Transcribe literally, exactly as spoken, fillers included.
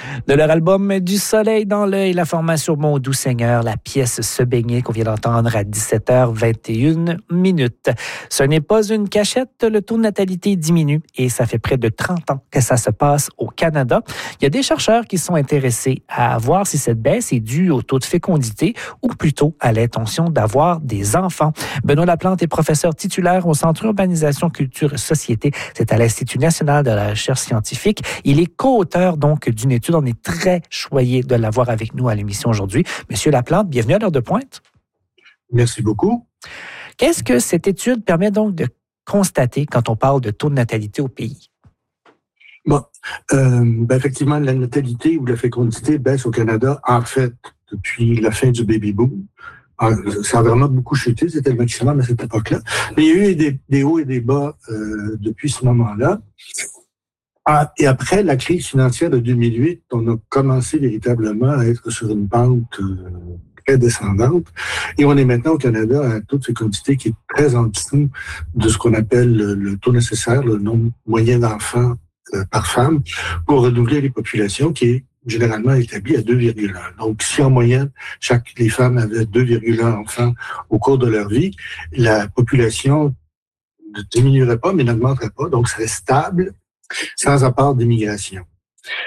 De leur album Du soleil dans l'œil, la formation Mon doux Seigneur, la pièce Se baigner qu'on vient d'entendre à dix-sept heures vingt et une minutes. Ce n'est pas une cachette, le taux de natalité diminue et ça fait près de trente ans que ça se passe au Canada. Il y a des chercheurs qui sont intéressés à voir si cette baisse est due au taux de fécondité ou plutôt à l'intention d'avoir des enfants. Benoît Laplante est professeur titulaire au Centre Urbanisation, Culture et Société. C'est à l'Institut national de la recherche scientifique. Il est co-auteur donc d'une étude. On est très choyé de l'avoir avec nous à l'émission aujourd'hui. Monsieur Laplante, bienvenue à l'heure de pointe. Merci beaucoup. Qu'est-ce que cette étude permet donc de constater quand on parle de taux de natalité au pays? Bon, euh, ben effectivement, la natalité ou la fécondité baisse au Canada, en fait, depuis la fin du baby-boom. Ça a vraiment beaucoup chuté, c'était le maximum à cette époque-là. Mais il y a eu des, des hauts et des bas euh, depuis ce moment-là. Ah, et après la crise financière de deux mille huit, on a commencé véritablement à être sur une pente euh, très descendante. Et on est maintenant au Canada à un taux de fécondité qui est très en dessous de ce qu'on appelle le, le taux nécessaire, le nombre moyen d'enfants euh, par femme, pour renouveler les populations, qui est généralement établi à deux virgule un. Donc, si en moyenne, chaque les femmes avaient deux virgule un enfants au cours de leur vie, la population ne diminuerait pas, mais n'augmenterait pas. Donc, serait stable, sans apport d'immigration.